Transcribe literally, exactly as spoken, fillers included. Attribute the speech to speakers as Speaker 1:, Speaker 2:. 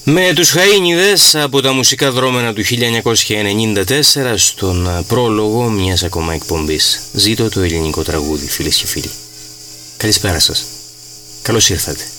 Speaker 1: Με τους Χαΐνιδες από τα μουσικά δρόμενα του χίλια εννιακόσια ενενήντα τέσσερα στον πρόλογο μιας ακόμα εκπομπής. Ζήτω το ελληνικό τραγούδι, φίλες και φίλοι. Καλησπέρα σας. Καλώς ήρθατε.